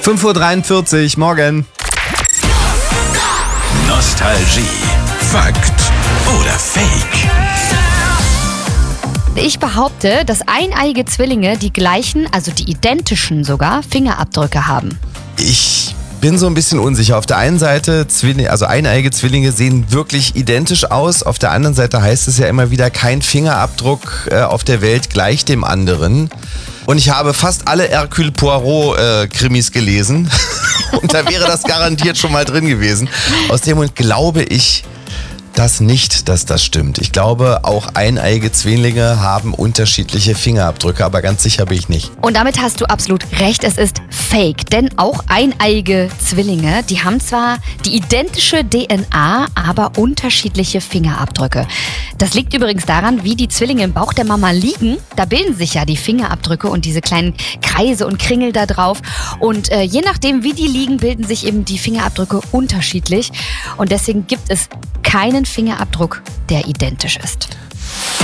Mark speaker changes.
Speaker 1: 5:43 Uhr, morgen.
Speaker 2: Nostalgie. Fakt oder Fake?
Speaker 3: Ich behaupte, dass eineiige Zwillinge die gleichen, also die identischen sogar, Fingerabdrücke haben.
Speaker 1: Ich bin so ein bisschen unsicher. Auf der einen Seite, eineiige Zwillinge sehen wirklich identisch aus. Auf der anderen Seite heißt es ja immer wieder, kein Fingerabdruck auf der Welt gleicht dem anderen. Und ich habe fast alle Hercule Poirot-Krimis gelesen. Und da wäre das garantiert schon mal drin gewesen. Aus dem Grund glaube ich das nicht, dass das stimmt. Ich glaube, auch eineige Zwillinge haben unterschiedliche Fingerabdrücke, aber ganz sicher bin ich nicht.
Speaker 3: Und damit hast du absolut recht, es ist fake. Denn auch eineige Zwillinge, die haben zwar die identische DNA, aber unterschiedliche Fingerabdrücke. Das liegt übrigens daran, wie die Zwillinge im Bauch der Mama liegen. Da bilden sich ja die Fingerabdrücke und diese kleinen Kreise und Kringel da drauf. Und je nachdem, wie die liegen, bilden sich eben die Fingerabdrücke unterschiedlich. Und deswegen gibt es keinen Fingerabdruck, der identisch ist.